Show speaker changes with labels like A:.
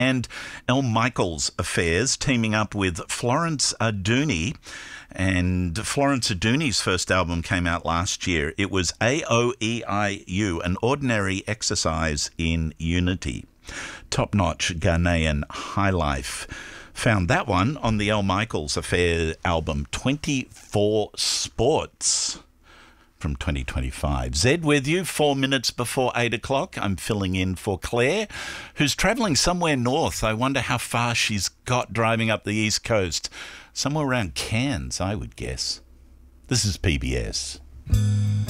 A: and El Michaels Affairs teaming up with Florence Aduni. And Florence Aduni's first album came out last year. It was AOEIU, An Ordinary Exercise in Unity. Top-notch Ghanaian high life. Found that one on the El Michaels Affair album 24 Sports from 2025. Zed with you, 4 minutes before 8 o'clock. I'm filling in for Claire, who's travelling somewhere north. I wonder how far she's got driving up the East Coast. Somewhere around Cairns, I would guess. This is PBS.